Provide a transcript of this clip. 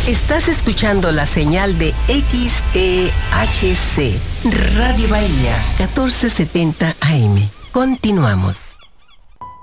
Estás escuchando la señal de XEHC, Radio Bahía, 1470 AM. Continuamos.